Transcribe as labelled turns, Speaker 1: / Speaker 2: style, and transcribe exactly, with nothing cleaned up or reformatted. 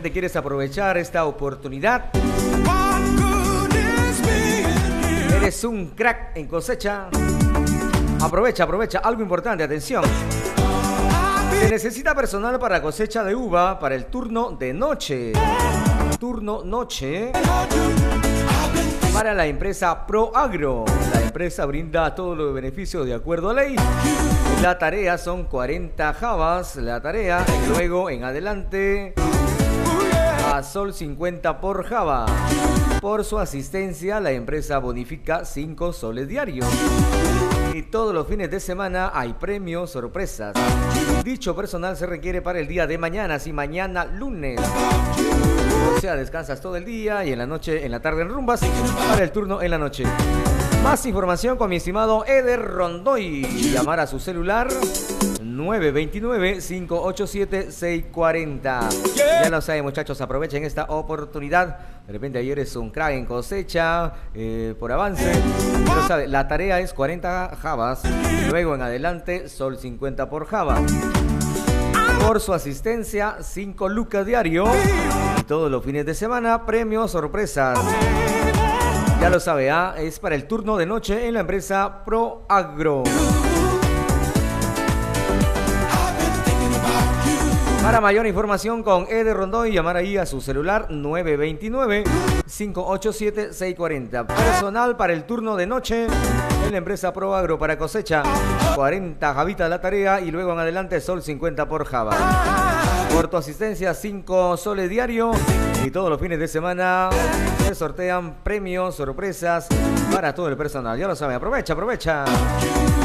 Speaker 1: repente quieres aprovechar esta oportunidad, eres un crack en cosecha, aprovecha, aprovecha. Algo importante, atención. Se necesita personal para cosecha de uva para el turno de noche. Turno noche para la empresa ProAgro. La empresa brinda todos los beneficios de acuerdo a ley. La tarea son cuarenta jabas, la tarea, y luego en adelante a sol cincuenta por java. Por su asistencia, la empresa bonifica cinco soles diarios. Y todos los fines de semana hay premios, sorpresas. Dicho personal se requiere para el día de mañana, si mañana lunes. O sea, descansas todo el día y en la noche, en la tarde en rumbas, para el turno en la noche. Más información con mi estimado Eder Rondoy. Llamar a su celular nueve dos nueve, cinco ocho siete, seis cuatro cero. Ya lo saben, muchachos, aprovechen esta oportunidad. De repente ayer es un crack en cosecha, eh, por avance. Pero sabe, la tarea es cuarenta jabas, luego en adelante sol cincuenta por java. Por su asistencia, cinco lucas diario. Y todos los fines de semana, premios, sorpresas. Ya lo sabe, ¿ah? Es para el turno de noche en la empresa ProAgro. Para mayor información con Eder Rondoy, llamar ahí a su celular nueve dos nueve, cinco ocho siete, seis cuatro cero. Personal para el turno de noche en la empresa ProAgro para cosecha, cuarenta javitas la tarea y luego en adelante sol cincuenta por java. Por tu asistencia, cinco soles diario y todos los fines de semana se sortean premios, sorpresas para todo el personal. Ya lo saben, aprovecha, aprovecha.